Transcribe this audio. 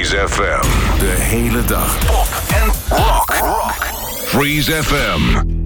Freeze FM. De hele dag pop en rock. Freeze FM.